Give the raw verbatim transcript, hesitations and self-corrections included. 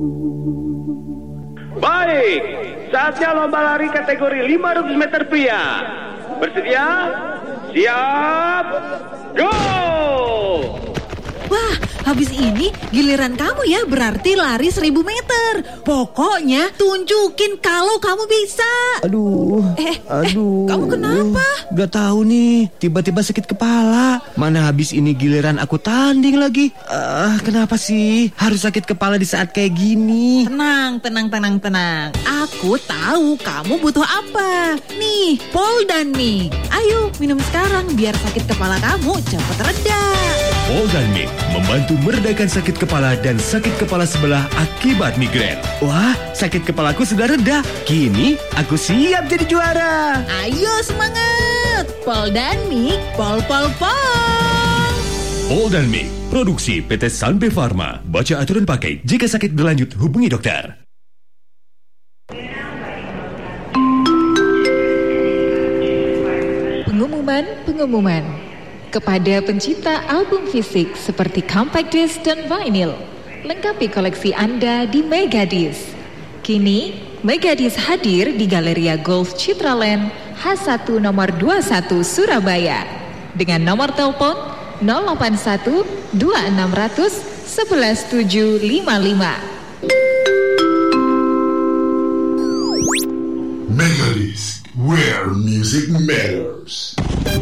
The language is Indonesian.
Baik, saatnya lomba lari kategori lima ratus meter pria. Bersedia? Siap, go! Wah, habis ini giliran kamu ya, berarti lari seribu meter. Pokoknya tunjukin kalau kamu bisa. Aduh, Eh, aduh. eh, kamu kenapa? Gak tahu nih, tiba-tiba sakit kepala. Mana habis ini giliran aku tanding lagi. Ah, kenapa sih harus sakit kepala di saat kayak gini? Tenang, tenang, tenang, tenang. Aku tahu kamu butuh apa. Nih, Poldan-Mix. Ayo, minum sekarang biar sakit kepala kamu cepat reda. Poldan-Mix membantu meredakan sakit kepala dan sakit kepala sebelah akibat migrain. Wah, sakit kepalaku sudah reda. Kini aku siap jadi juara. Ayo semangat. Poldan-Mix, pol, pol, pol. Poldan-Mix, produksi P T Sanbe Pharma. Baca aturan pakai. Jika sakit berlanjut, hubungi dokter. Pengumuman, pengumuman. Kepada pencinta album fisik seperti compact disc dan vinyl, lengkapi koleksi Anda di Megadisc. Kini, Megadisc hadir di Galeria Golf Citraland H satu nomor dua puluh satu Surabaya dengan nomor telepon nol delapan satu dua enam nol nol satu satu tujuh lima lima. Megadisc, where music matters.